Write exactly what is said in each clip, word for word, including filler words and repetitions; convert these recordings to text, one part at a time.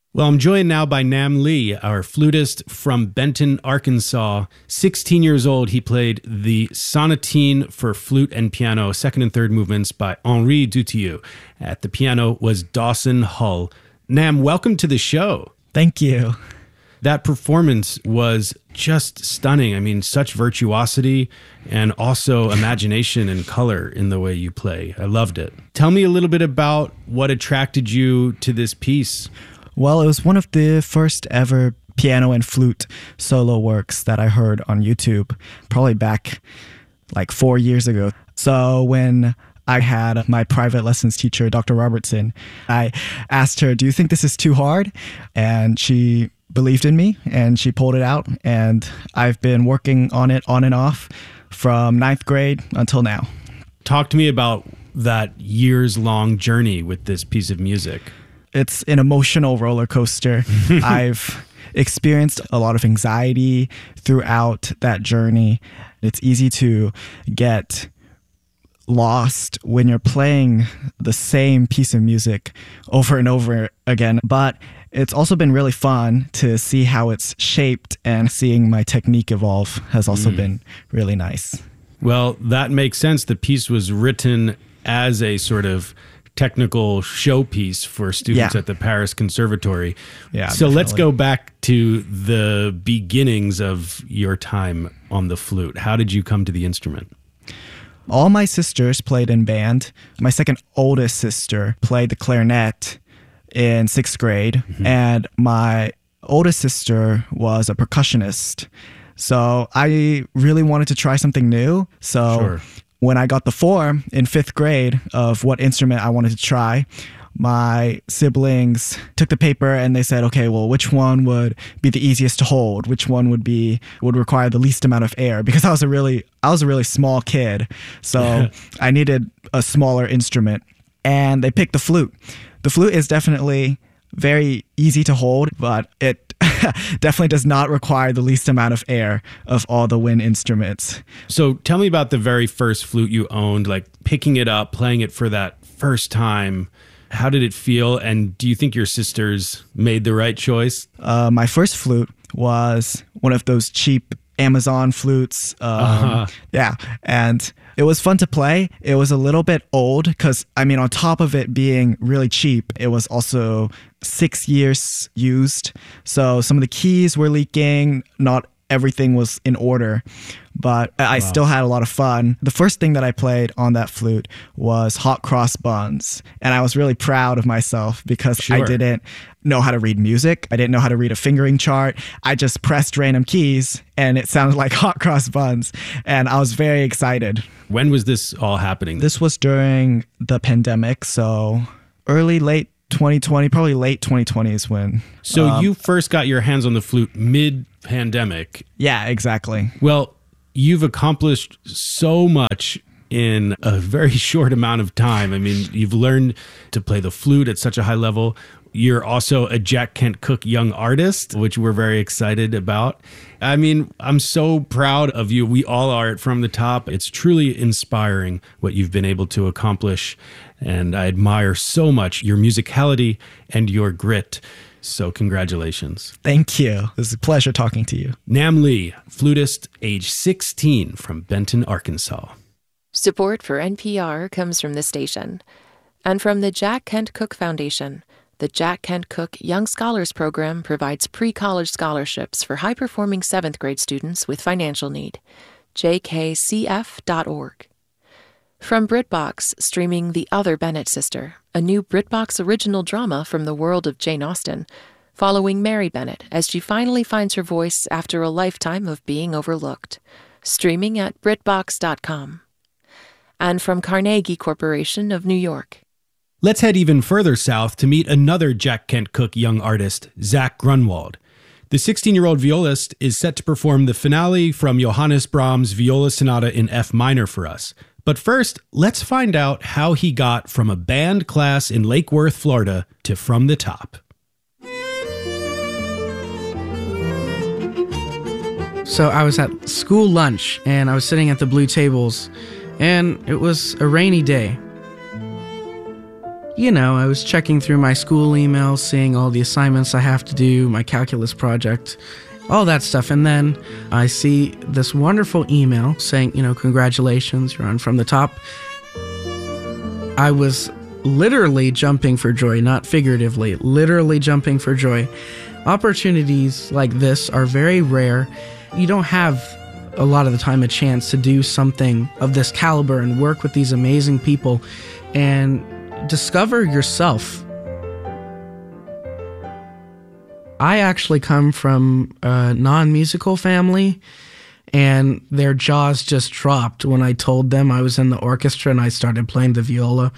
Well, I'm joined now by Nam Lee, our flutist from Benton, Arkansas. sixteen years old, he played the sonatine for flute and piano, second and third movements by Henri Dutilleux. At the piano was Dawson Hull. Nam, welcome to the show. Thank you. That performance was just stunning. I mean, such virtuosity and also imagination and color in the way you play. I loved it. Tell me a little bit about what attracted you to this piece. Well, it was one of the first ever piano and flute solo works that I heard on YouTube, probably back like four years ago. So when I had my private lessons teacher, Doctor Robertson, I asked her, do you think this is too hard? And she believed in me and she pulled it out. And I've been working on it on and off from ninth grade until now. Talk to me about that years-long journey with this piece of music. It's an emotional roller coaster. I've experienced a lot of anxiety throughout that journey. It's easy to get lost when you're playing the same piece of music over and over again. But it's also been really fun to see how it's shaped, and seeing my technique evolve has also mm. been really nice. Well, that makes sense. The piece was written as a sort of technical showpiece for students yeah. at the Paris Conservatory. Yeah, so definitely. Let's go back to the beginnings of your time on the flute. How did you come to the instrument? All my sisters played in band. My second oldest sister played the clarinet in sixth grade, mm-hmm. and my oldest sister was a percussionist. So I really wanted to try something new. So Sure. when I got the form in fifth grade of what instrument I wanted to try, my siblings took the paper and they said, okay, well, which one would be the easiest to hold? Which one would be would require the least amount of air? Because I was a really I was a really small kid, so I needed a smaller instrument. And they picked the flute. The flute is definitely very easy to hold, but it definitely does not require the least amount of air of all the wind instruments. So tell me about the very first flute you owned, like picking it up, playing it for that first time. How did it feel? And do you think your sisters made the right choice? Uh, my first flute was one of those cheap Amazon flutes. Um, uh-huh. Yeah. And it was fun to play. It was a little bit old because, I mean, on top of it being really cheap, it was also six years used. So some of the keys were leaking. Not everything was in order, but I wow. still had a lot of fun. The first thing that I played on that flute was Hot Cross Buns. And I was really proud of myself because sure. I didn't know how to read music. I didn't know how to read a fingering chart. I just pressed random keys and it sounded like Hot Cross Buns. And I was very excited. When was this all happening? This was during the pandemic. So early, late twenty twenty, probably late twenty twenty is when. So um, you first got your hands on the flute mid-pandemic. Yeah, exactly. Well, you've accomplished so much in a very short amount of time. I mean, you've learned to play the flute at such a high level. You're also a Jack Kent Cooke Young Artist, which we're very excited about. I mean, I'm so proud of you. We all are at From the Top. It's truly inspiring what you've been able to accomplish. And I admire so much your musicality and your grit. So congratulations. Thank you. It was a pleasure talking to you. Nam Lee, flutist, age sixteen, from Benton, Arkansas. Support for N P R comes from the station and from the Jack Kent Cooke Foundation. The Jack Kent Cooke Young Scholars Program provides pre-college scholarships for high-performing seventh grade students with financial need. j k c f dot org. From BritBox, streaming The Other Bennett Sister, a new BritBox original drama from the world of Jane Austen, following Mary Bennett as she finally finds her voice after a lifetime of being overlooked. Streaming at brit box dot com. And from Carnegie Corporation of New York. Let's head even further south to meet another Jack Kent Cooke young artist, Zach Grunwald. The sixteen-year-old violist is set to perform the finale from Johannes Brahms' Viola Sonata in F minor for us. But first, let's find out how he got from a band class in Lake Worth, Florida, to From the Top. So I was at school lunch, and I was sitting at the blue tables, and it was a rainy day. you know, I was checking through my school emails, seeing all the assignments I have to do, my calculus project, all that stuff. And then I see this wonderful email saying, you know, congratulations, you're on From the Top. I was literally jumping for joy, not figuratively, literally jumping for joy. Opportunities like this are very rare. You don't have a lot of the time a chance to do something of this caliber and work with these amazing people and discover yourself. I actually come from a non-musical family, and their jaws just dropped when I told them I was in the orchestra and I started playing the viola.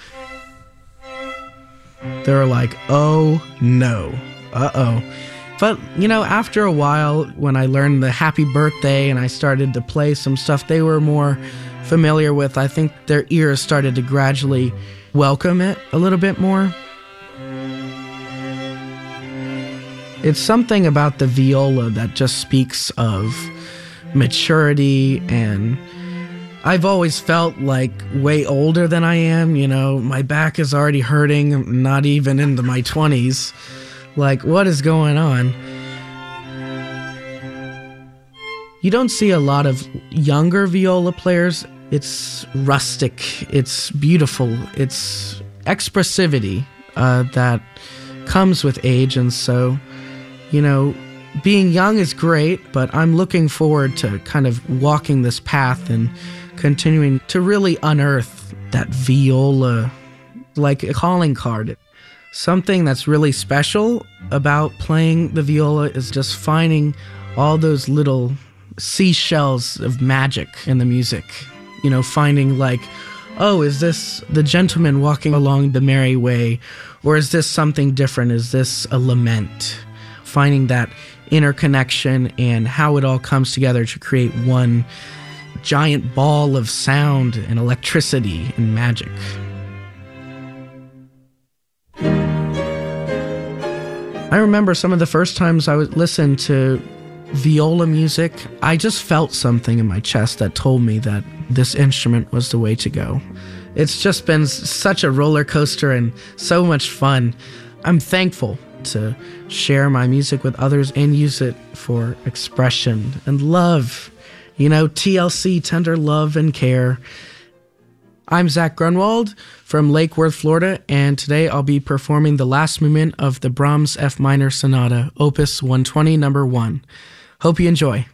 They were like, oh no, uh-oh. But, you know, after a while, when I learned the happy birthday and I started to play some stuff they were more familiar with, I think their ears started to gradually welcome it a little bit more. It's something about the viola that just speaks of maturity, and I've always felt like way older than I am. You know, my back is already hurting, I'm not even into my twenties. Like, what is going on? You don't see a lot of younger viola players. It's rustic, it's beautiful, it's expressivity uh, that comes with age. And so, you know, being young is great, but I'm looking forward to kind of walking this path and continuing to really unearth that viola, like a calling card. Something that's really special about playing the viola is just finding all those little seashells of magic in the music. You know, finding like, oh, is this the gentleman walking along the merry way? Or is this something different? Is this a lament? Finding that interconnection and how it all comes together to create one giant ball of sound and electricity and magic. I remember some of the first times I would listen to viola music, I just felt something in my chest that told me that this instrument was the way to go. It's just been such a roller coaster and so much fun. I'm thankful to share my music with others and use it for expression and love. You know, T L C, tender love and care. I'm Zach Grunwald from Lake Worth, Florida, and today I'll be performing the last movement of the Brahms F minor Sonata, Opus one twenty, number one. Hope you enjoy.